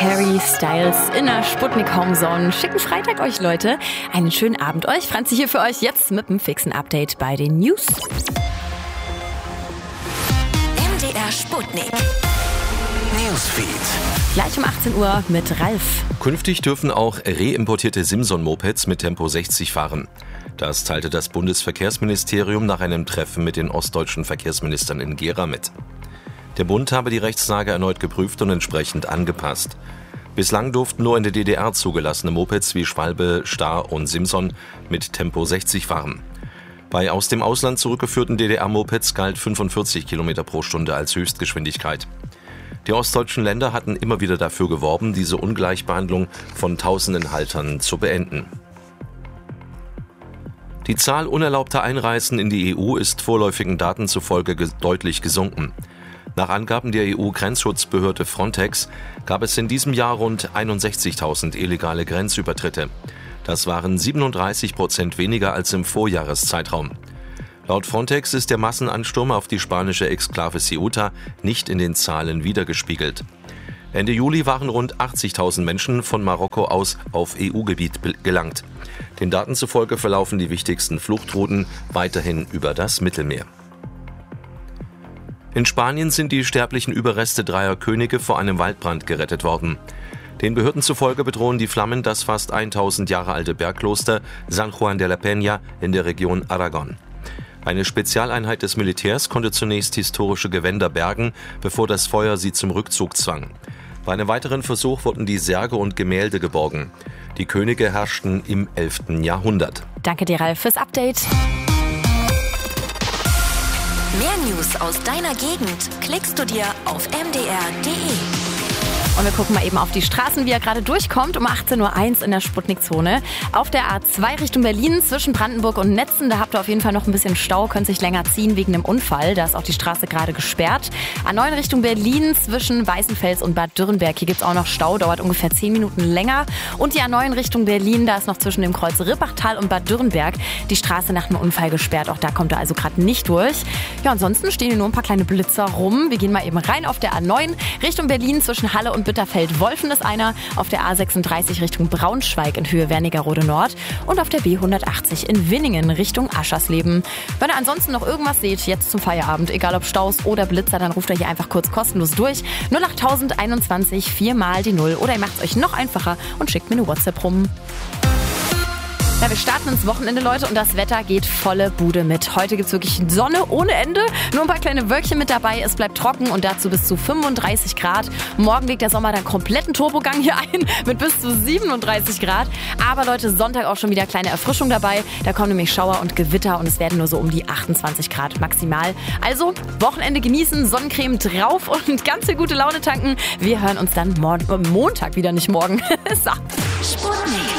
Harry Styles in der Sputnik Homezone. Schicken Freitag euch, Leute. Einen schönen Abend euch. Franzi hier für euch jetzt mit einem fixen Update bei den News. MDR Sputnik Newsfeed. Gleich um 18 Uhr mit Ralf. Künftig dürfen auch reimportierte Simson-Mopeds mit Tempo 60 fahren. Das teilte das Bundesverkehrsministerium nach einem Treffen mit den ostdeutschen Verkehrsministern in Gera mit. Der Bund habe die Rechtslage erneut geprüft und entsprechend angepasst. Bislang durften nur in der DDR zugelassene Mopeds wie Schwalbe, Star und Simson mit Tempo 60 fahren. Bei aus dem Ausland zurückgeführten DDR-Mopeds galt 45 km pro Stunde als Höchstgeschwindigkeit. Die ostdeutschen Länder hatten immer wieder dafür geworben, diese Ungleichbehandlung von tausenden Haltern zu beenden. Die Zahl unerlaubter Einreisen in die EU ist vorläufigen Daten zufolge deutlich gesunken. Nach Angaben der EU-Grenzschutzbehörde Frontex gab es in diesem Jahr rund 61.000 illegale Grenzübertritte. Das waren 37% weniger als im Vorjahreszeitraum. Laut Frontex ist der Massenansturm auf die spanische Exklave Ceuta nicht in den Zahlen widergespiegelt. Ende Juli waren rund 80.000 Menschen von Marokko aus auf EU-Gebiet gelangt. Den Daten zufolge verlaufen die wichtigsten Fluchtrouten weiterhin über das Mittelmeer. In Spanien sind die sterblichen Überreste 3 Könige vor einem Waldbrand gerettet worden. Den Behörden zufolge bedrohen die Flammen das fast 1000 Jahre alte Bergkloster San Juan de la Peña in der Region Aragón. Eine Spezialeinheit des Militärs konnte zunächst historische Gewänder bergen, bevor das Feuer sie zum Rückzug zwang. Bei einem weiteren Versuch wurden die Särge und Gemälde geborgen. Die Könige herrschten im 11. Jahrhundert. Danke dir, Ralf, fürs Update. Mehr News aus deiner Gegend klickst du dir auf mdr.de. Und wir gucken mal eben auf die Straßen, wie er gerade durchkommt. Um 18.01 Uhr in der Sputnik-Zone. Auf der A2 Richtung Berlin zwischen Brandenburg und Netzen. Da habt ihr auf jeden Fall noch ein bisschen Stau, könnt sich länger ziehen wegen einem Unfall. Da ist auch die Straße gerade gesperrt. A9 Richtung Berlin zwischen Weißenfels und Bad Dürrenberg. Hier gibt es auch noch Stau, dauert ungefähr 10 Minuten länger. Und die A9 Richtung Berlin, da ist noch zwischen dem Kreuz Rippachtal und Bad Dürrenberg die Straße nach einem Unfall gesperrt. Auch da kommt er also gerade nicht durch. Ja, ansonsten stehen hier nur ein paar kleine Blitzer rum. Wir gehen mal eben rein auf der A9 Richtung Berlin zwischen Halle und Bitterfeld-Wolfen ist einer, auf der A36 Richtung Braunschweig in Höhe Wernigerode Nord und auf der B180 in Winningen Richtung Aschersleben. Wenn ihr ansonsten noch irgendwas seht, jetzt zum Feierabend, egal ob Staus oder Blitzer, dann ruft ihr hier einfach kurz kostenlos durch. 08021 4 mal die 0 oder ihr macht es euch noch einfacher und schickt mir eine WhatsApp rum. Ja, wir starten ins Wochenende, Leute, und das Wetter geht volle Bude mit. Heute gibt es wirklich Sonne ohne Ende, nur ein paar kleine Wölkchen mit dabei. Es bleibt trocken und dazu bis zu 35 Grad. Morgen legt der Sommer dann kompletten Turbogang hier ein mit bis zu 37 Grad. Aber Leute, Sonntag auch schon wieder kleine Erfrischung dabei. Da kommen nämlich Schauer und Gewitter und es werden nur so um die 28 Grad maximal. Also Wochenende genießen, Sonnencreme drauf und ganz viel gute Laune tanken. Wir hören uns dann Montag wieder, nicht morgen. So. Sputnik.